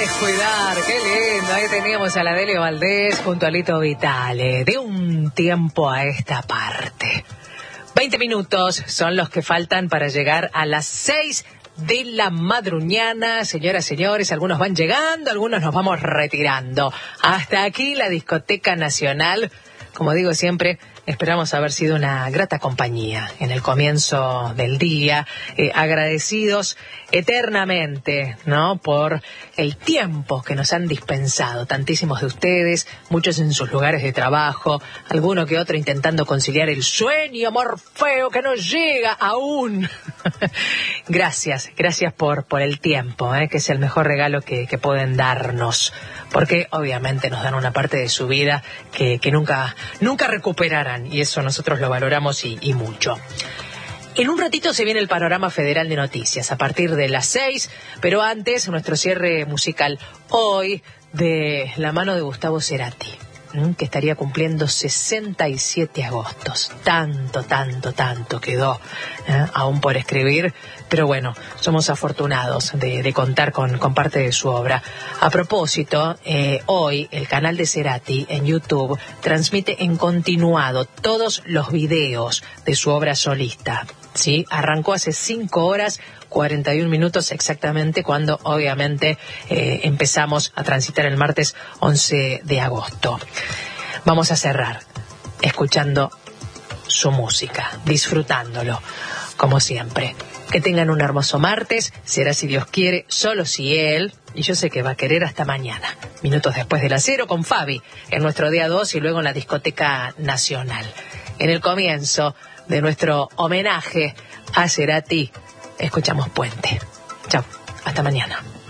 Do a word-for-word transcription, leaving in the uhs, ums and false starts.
descuidar, qué lindo. Ahí teníamos a la Delio Valdés junto a Lito Vitale. De un tiempo a esta parte. Veinte minutos son los que faltan para llegar a las seis de la madruñana. Señoras, señores, algunos van llegando, algunos nos vamos retirando. Hasta aquí la Discoteca Nacional. Como digo siempre, esperamos haber sido una grata compañía en el comienzo del día, eh, agradecidos eternamente, ¿no?, por el tiempo que nos han dispensado tantísimos de ustedes, muchos en sus lugares de trabajo, alguno que otro intentando conciliar el sueño morfeo que no llega aún. Gracias, gracias por, por el tiempo, ¿eh?, que es el mejor regalo que, que pueden darnos, porque obviamente nos dan una parte de su vida que, que nunca, nunca recuperarán, y eso nosotros lo valoramos y, y mucho. En un ratito se viene el panorama federal de noticias a partir de las seis, pero antes nuestro cierre musical hoy de la mano de Gustavo Cerati, que estaría cumpliendo sesenta y siete agostos. Tanto, tanto, tanto quedó ¿eh? aún por escribir, pero bueno, somos afortunados de, de contar con, con parte de su obra. A propósito, eh, hoy el canal de Cerati en YouTube transmite en continuado todos los videos de su obra solista. ¿Sí? Arrancó hace cinco horas, cuarenta y un minutos exactamente, cuando obviamente eh, empezamos a transitar el martes once de agosto. Vamos a cerrar escuchando su música, disfrutándolo, como siempre. Que tengan un hermoso martes, será si Dios quiere, solo si Él, y yo sé que va a querer, hasta mañana. Minutos después de las cero con Fabi, en nuestro día dos y luego en la Discoteca Nacional. En el comienzo de nuestro homenaje a Cerati, escuchamos Puente. Chao, hasta mañana.